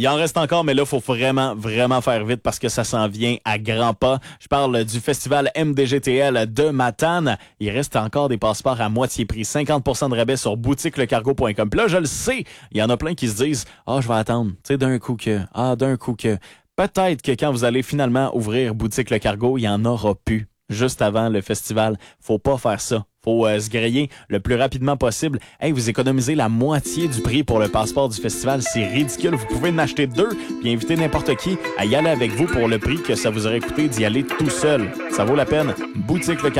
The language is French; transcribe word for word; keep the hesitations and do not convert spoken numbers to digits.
Il en reste encore, mais là, il faut vraiment, vraiment faire vite parce que ça s'en vient à grands pas. Je parle du festival M D G T L de Matane. Il reste encore des passeports à moitié prix. cinquante pour cent de rabais sur boutique le cargo point com. Puis là, je le sais, il y en a plein qui se disent « Ah, je vais attendre. » Tu sais, d'un coup que... Ah, d'un coup que... Peut-être que quand vous allez finalement ouvrir boutique le cargo, il y en aura plus. Juste avant le festival. Faut pas faire ça. Faut euh, se griller le plus rapidement possible. Hey, vous économisez la moitié du prix pour le passeport du festival. C'est ridicule. Vous pouvez en acheter deux puis inviter n'importe qui à y aller avec vous pour le prix que ça vous aurait coûté d'y aller tout seul. Ça vaut la peine. Boutique le